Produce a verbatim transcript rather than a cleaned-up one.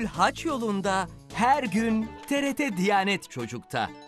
Gönül haç yolunda, her gün T R T Diyanet Çocuk'ta.